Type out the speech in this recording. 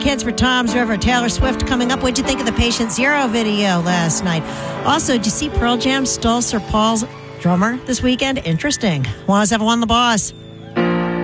Kids for Tom's River. Taylor Swift coming up. What'd you think of the Patient Zero video last night? Also, did you see Pearl Jam stole Sir Paul's drummer this weekend? Interesting. 107.1 The Boss.